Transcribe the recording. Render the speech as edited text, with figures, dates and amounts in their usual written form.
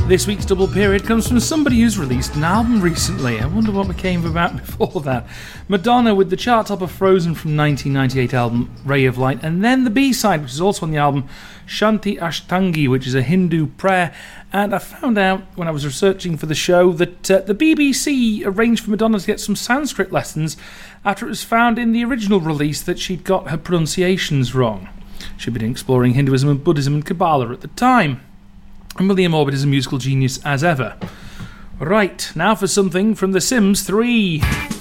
This week's double period comes from somebody who's released an album recently. I wonder what came about before that. Madonna with the chart topper Frozen from 1998 album Ray of Light, and then the B-side, which is also on the album, Shanti Ashtangi, which is a Hindu prayer. And I found out when I was researching for the show that the BBC arranged for Madonna to get some Sanskrit lessons after it was found in the original release that she'd got her pronunciations wrong. She'd been exploring Hinduism and Buddhism and Kabbalah at the time. And William Orbit is a musical genius as ever. Right, now for something from The Sims 3.